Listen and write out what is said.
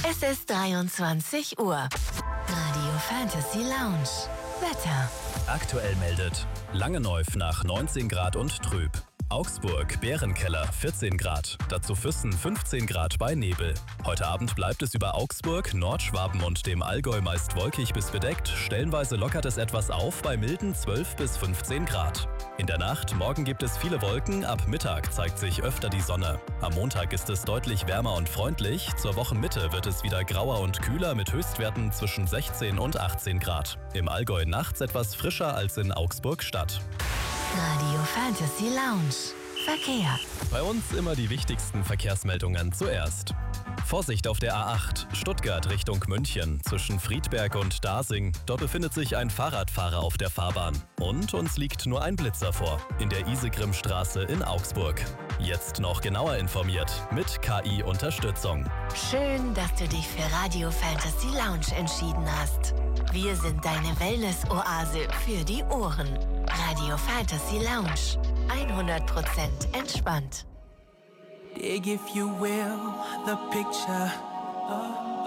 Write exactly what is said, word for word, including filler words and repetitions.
Es ist dreiundzwanzig Uhr. Radio Fantasy Lounge. Wetter. Aktuell meldet Langenneuf nach neunzehn Grad und trüb. Augsburg, Bärenkeller, vierzehn Grad. Dazu Füssen, fünfzehn Grad bei Nebel. Heute Abend bleibt es über Augsburg, Nordschwaben und dem Allgäu meist wolkig bis bedeckt. Stellenweise lockert es etwas auf bei milden zwölf bis fünfzehn Grad. In der Nacht, morgen gibt es viele Wolken, ab Mittag zeigt sich öfter die Sonne. Am Montag ist es deutlich wärmer und freundlich. Zur Wochenmitte wird es wieder grauer und kühler mit Höchstwerten zwischen sechzehn und achtzehn Grad. Im Allgäu nachts etwas frischer als in Augsburg Stadt. Radio Fantasy Lounge. Verkehr. Bei uns immer die wichtigsten Verkehrsmeldungen zuerst. Vorsicht auf der A acht, Stuttgart Richtung München, zwischen Friedberg und Dasing. Dort befindet sich ein Fahrradfahrer auf der Fahrbahn. Und uns liegt nur ein Blitzer vor, in der Isegrimstraße in Augsburg. Jetzt noch genauer informiert mit K I-Unterstützung. Schön, dass du dich für Radio Fantasy Lounge entschieden hast. Wir sind deine Wellness-Oase für die Ohren. Radio Fantasy Lounge. hundert Prozent entspannt. Dig if you will, the picture